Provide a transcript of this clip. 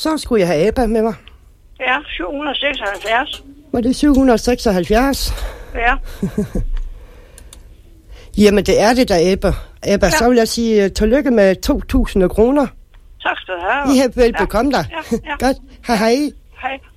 Så skulle jeg have Ebba med mig. Ja, 776. Var det 776? Ja. Jamen, det er det der, Ebba. Ebba, så vil jeg sige tillykke med 2.000 kroner. Tak skal du have. I har velbekomme dig. Ja. Godt. Hej. Hej.